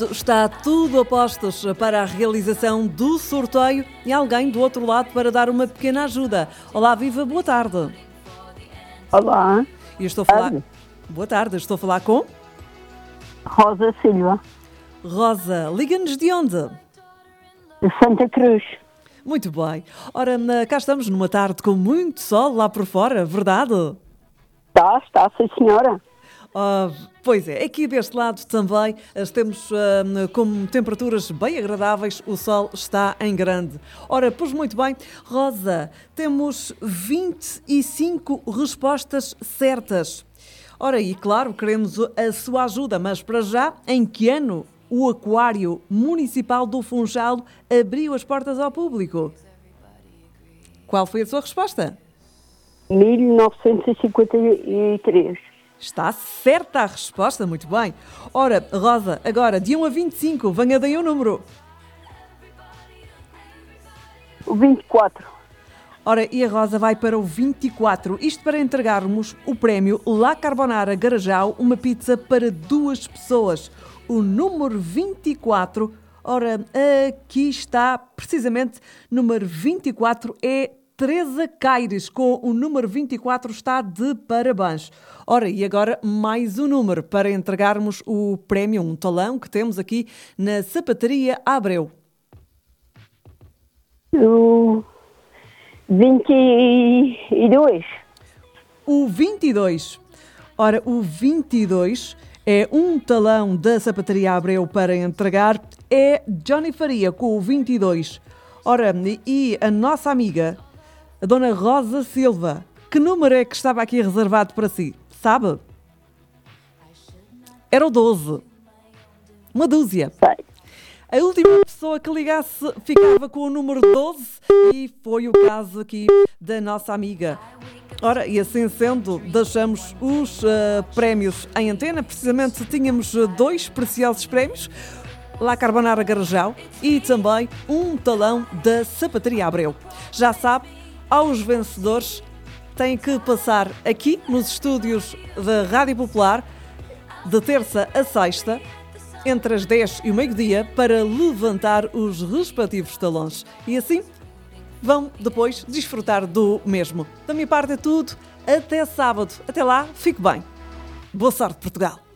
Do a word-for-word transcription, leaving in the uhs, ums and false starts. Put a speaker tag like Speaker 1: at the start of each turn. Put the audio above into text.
Speaker 1: Está tudo a postos para a realização do sorteio e alguém do outro lado para dar uma pequena ajuda. Olá, viva, boa tarde.
Speaker 2: Olá.
Speaker 1: E estou a falar... Boa tarde, estou a falar com...
Speaker 2: Rosa Silva.
Speaker 1: Rosa, liga-nos de onde?
Speaker 2: De Santa Cruz.
Speaker 1: Muito bem. Ora, cá estamos numa tarde com muito sol lá por fora, verdade?
Speaker 2: Está, está, sim senhora.
Speaker 1: Oh, pois é, aqui deste lado também temos uh, com temperaturas bem agradáveis, o sol está em grande. Ora, pois muito bem, Rosa, temos vinte e cinco respostas certas. Ora, e claro, queremos a sua ajuda, mas para já, em que ano o Aquário Municipal do Funchal abriu as portas ao público? Qual foi a sua resposta?
Speaker 2: mil novecentos e cinquenta e três.
Speaker 1: Está certa a resposta, muito bem. Ora, Rosa, agora, de um a vinte e cinco, venha daí o número.
Speaker 2: O vinte e quatro.
Speaker 1: Ora, e a Rosa vai para o vinte e quatro. Isto para entregarmos o prémio La Carbonara Garajal, uma pizza para duas pessoas. O número vinte e quatro, ora, aqui está, precisamente, número vinte e quatro é Teresa Caires, com o número vinte e quatro está de parabéns. Ora, e agora mais um número para entregarmos o prémio, um talão que temos aqui na Sapataria Abreu.
Speaker 2: O vinte e dois.
Speaker 1: O vinte e dois. Ora, o vinte e dois é um talão da Sapataria Abreu para entregar. É Johnny Faria com o vinte e dois. Ora, e a nossa amiga, a dona Rosa Silva, que número é que estava aqui reservado para si? Sabe? Era o doze. Uma dúzia. A última pessoa que ligasse ficava com o número doze e foi o caso aqui da nossa amiga. Ora, e assim sendo, deixamos os uh, prémios em antena. Precisamente tínhamos dois preciosos prémios. La Carbonara Garajal e também um talão da Sapataria Abreu. Já sabe, aos vencedores têm que passar aqui nos estúdios da Rádio Popular de terça a sexta, entre as dez e o meio-dia, para levantar os respectivos talões. E assim vão depois desfrutar do mesmo. Da minha parte é tudo. Até sábado. Até lá, fique bem. Boa sorte, Portugal.